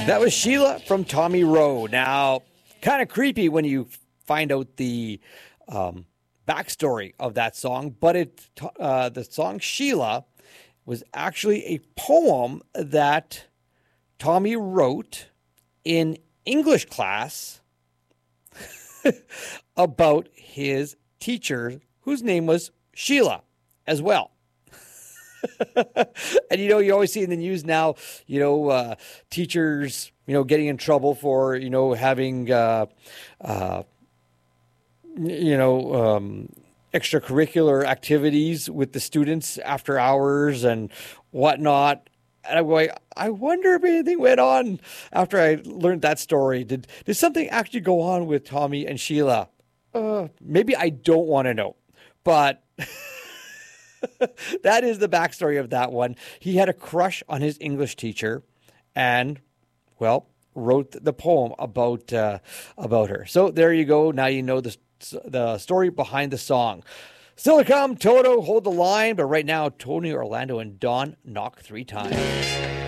That was Sheila from Tommy Rowe. Now, kind of creepy when you find out the backstory of that song, but the song Sheila was actually a poem that Tommy wrote in English class about his teacher, whose name was Sheila as well. And, you always see in the news now, teachers, getting in trouble for, having, extracurricular activities with the students after hours and whatnot. And I'm going, I wonder if anything went on after I learned that story. Did something actually go on with Tommy and Sheila? Maybe I don't want to know, but that is the backstory of that one. He had a crush on his English teacher and, wrote the poem about her. So there you go. Now you know the story behind the song. Still to come, Toto, Hold the Line. But right now, Tony Orlando and Dawn knock 3 times.